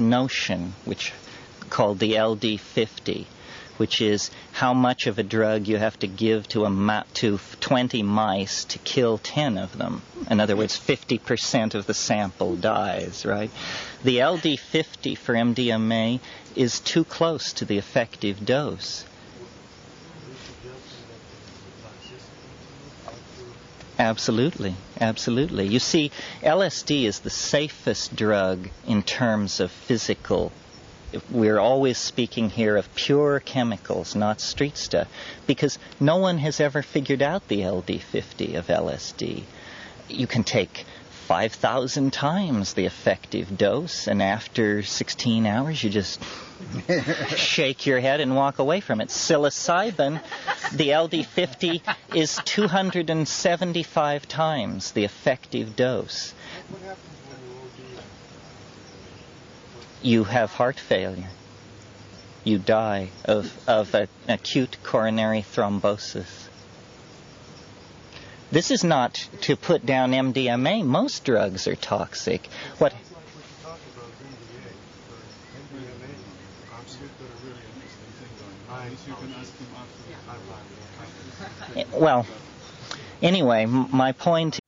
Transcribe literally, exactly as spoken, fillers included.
notion, which called the L D fifty, which is how much of a drug you have to give to a ma- to twenty mice to kill ten of them. In other words, fifty percent of the sample dies, right? The L D fifty for M D M A is too close to the effective dose. Absolutely, absolutely. You see, L S D is the safest drug in terms of physical. We're always speaking here of pure chemicals, not street stuff, because no one has ever figured out the L D fifty of L S D. You can take five thousand times the effective dose, and after sixteen hours you just shake your head and walk away from it. Psilocybin, the L D fifty, is two hundred seventy-five times the effective dose. You have heart failure. You die of, of an acute coronary thrombosis. This is not to put down M D M A. Most drugs are toxic. What? Well, anyway, m- my point